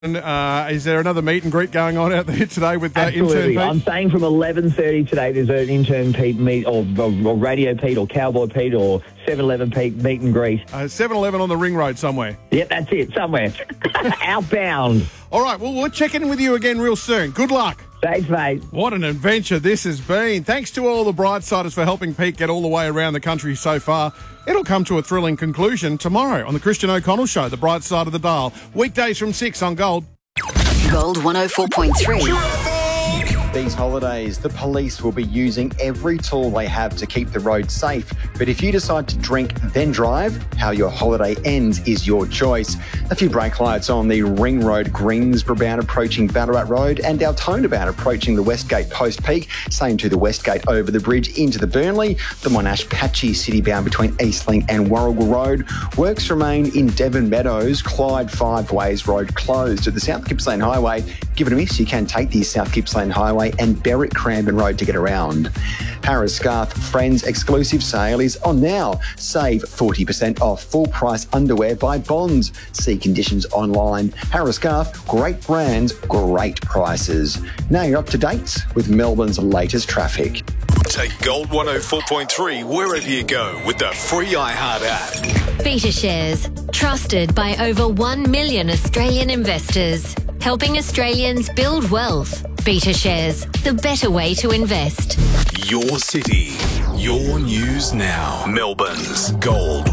Is there another meet and greet going on out there today with Absolutely. Intern Pete? I'm saying from 11:30 today there's an Intern Pete meet or Radio Pete or Cowboy Pete or 7-Eleven Pete meet and greet. 7-Eleven on the ring road somewhere. Yep, that's it, somewhere. Outbound. All right, well, we'll check in with you again real soon. Good luck. Thanks, mate. What an adventure this has been. Thanks to all the Brightsiders for helping Pete get all the way around the country so far. It'll come to a thrilling conclusion tomorrow on the Christian O'Connell Show, The Bright Side of the Dial. Weekdays from 6 on Gold. Gold 104.3. These holidays, the police will be using every tool they have to keep the roads safe. But if you decide to drink, then drive, how your holiday ends is your choice. A few brake lights on the Ring Road, Greensboro bound approaching Ballarat Road, and Altona bound approaching the Westgate Post Peak. Same to the Westgate over the bridge into the Burnley. The Monash Patchy City bound between Eastling and Warrigal Road. Works remain in Devon Meadows, Clyde Five Ways Road closed. At the South Gippsland Highway, give it a miss. You can take the South Gippsland Highway and Berwick Cranbourne Road to get around. Harris Scarf Friends exclusive sale is on now. Save 40% off full price underwear by Bonds. See conditions online. Harris Scarf, great brands, great prices. Now you're up to date with Melbourne's latest traffic. Take Gold 104.3 wherever you go with the free iHeart app. BetaShares, trusted by over 1 million Australian investors, helping Australians build wealth. BetaShares, the better way to invest. Your city, your news now. Melbourne's Gold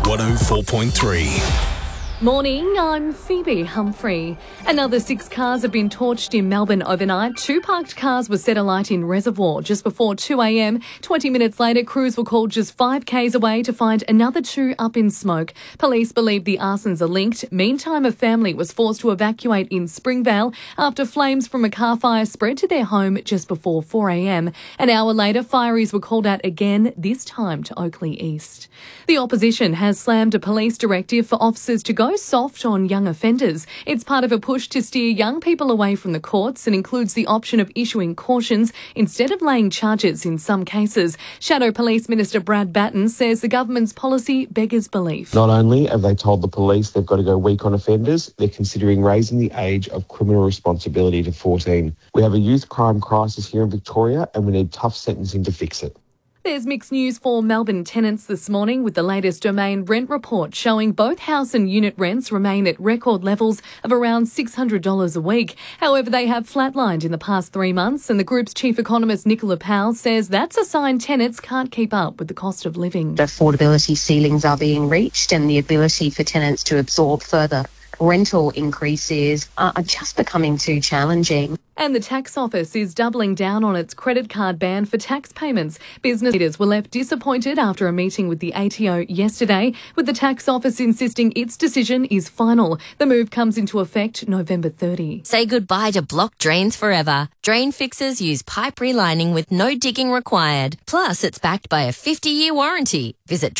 104.3. Morning, I'm Phoebe Humphrey. Another 6 cars have been torched in Melbourne overnight. 2 parked cars were set alight in Reservoir just before 2 a.m. 20 minutes later, crews were called just 5 k's away to find another 2 up in smoke. Police believe the arsons are linked. Meantime, a family was forced to evacuate in Springvale after flames from a car fire spread to their home just before 4 a.m. An hour later, fireys were called out again, this time to Oakley East. The opposition has slammed a police directive for officers to go soft on young offenders. It's part of a push to steer young people away from the courts and includes the option of issuing cautions instead of laying charges in some cases. Shadow Police Minister Brad Batten says the government's policy beggars belief. Not only have they told the police they've got to go weak on offenders, they're considering raising the age of criminal responsibility to 14. We have a youth crime crisis here in Victoria and we need tough sentencing to fix it. There's mixed news for Melbourne tenants this morning with the latest Domain rent report showing both house and unit rents remain at record levels of around $600 a week. However, they have flatlined in the past 3 months and the group's chief economist Nicola Powell says that's a sign tenants can't keep up with the cost of living. Affordability ceilings are being reached and the ability for tenants to absorb further rental increases are just becoming too challenging. And the tax office is doubling down on its credit card ban for tax payments. Business leaders were left disappointed after a meeting with the ATO yesterday, with the tax office insisting its decision is final. The move comes into effect November 30. Say goodbye to blocked drains forever. Drain fixers use pipe relining with no digging required. Plus, it's backed by a 50-year warranty. Visit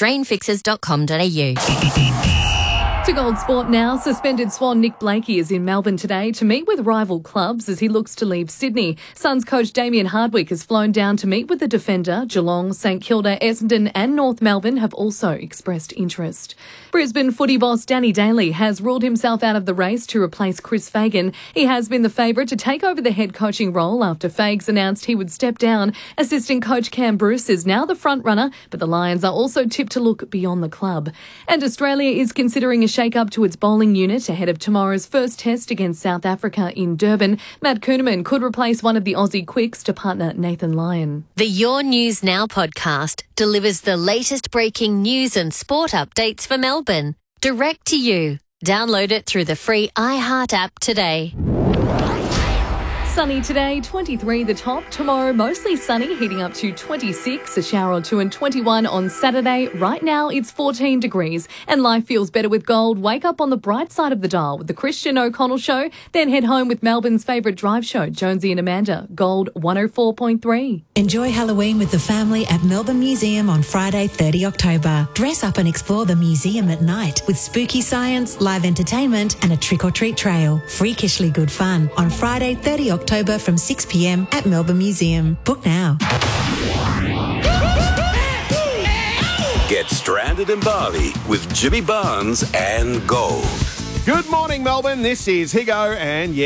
drainfixers.com.au. To Gold Sport now, suspended Swan Nick Blakey is in Melbourne today to meet with rival clubs as he looks to leave Sydney. Suns coach Damien Hardwick has flown down to meet with the defender. Geelong, St Kilda, Essendon and North Melbourne have also expressed interest. Brisbane footy boss Danny Daly has ruled himself out of the race to replace Chris Fagan. He has been the favourite to take over the head coaching role after Fags announced he would step down. Assistant coach Cam Bruce is now the front runner, but the Lions are also tipped to look beyond the club. And Australia is considering a shake-up to its bowling unit ahead of tomorrow's first test against South Africa in Durban. Matt Kuhneman could replace one of the Aussie quicks to partner Nathan Lyon. The Your News Now podcast delivers the latest breaking news and sport updates for Melbourne, direct to you. Download it through the free iHeart app today. Sunny today, 23 the top. Tomorrow, mostly sunny, heating up to 26, a shower or 2 and 21 on Saturday. Right now, it's 14 degrees and life feels better with gold. Wake up on the bright side of the dial with the Christian O'Connell Show, then head home with Melbourne's favourite drive show, Jonesy and Amanda, Gold 104.3. Enjoy Halloween with the family at Melbourne Museum on Friday, 30 October. Dress up and explore the museum at night with spooky science, live entertainment and a trick-or-treat trail. Freakishly good fun on Friday, 30 October from 6 p.m. at Melbourne Museum. Book now. Get stranded in Bali with Jimmy Barnes and Gold. Good morning, Melbourne. This is Higo, and